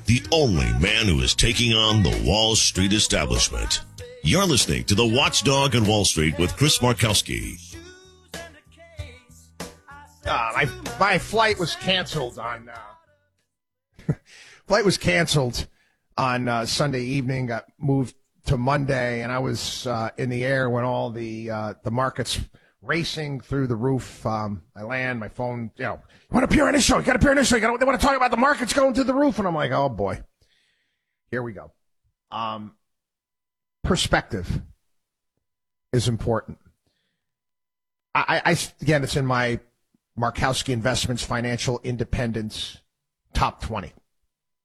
the only man who is taking on the Wall Street establishment. You're listening to The Watchdog on Wall Street with Chris Markowski. My flight was canceled on Sunday evening. Got moved to Monday, and I was in the air when all the markets racing through the roof. I land, my phone, you want to appear on this show? You got to appear on this show. They want to talk about the markets going through the roof, and I'm like, oh boy, here we go. Perspective is important. I again, it's in my Markowski Investments Financial Independence Top 20.